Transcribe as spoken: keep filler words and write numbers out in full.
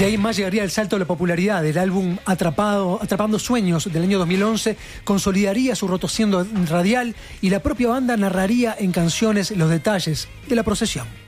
de ahí más llegaría el salto de la popularidad. El álbum Atrapado, Atrapando Sueños del año dos mil once consolidaría su rotación radial y la propia banda narraría en canciones los detalles de la procesión.